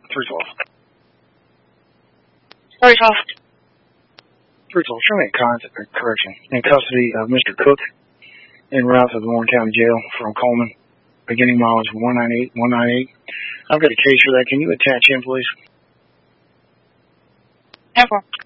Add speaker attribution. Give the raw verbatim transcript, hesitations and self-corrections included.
Speaker 1: three twelve.
Speaker 2: three twelve.
Speaker 1: three twelve, show me a contact, or correction, in custody of Mister Cook en route to the Warren County Jail from Coleman, beginning mileage one nine eight one nine eight. I've got a case for that. Can you attach him, please?
Speaker 2: No problem.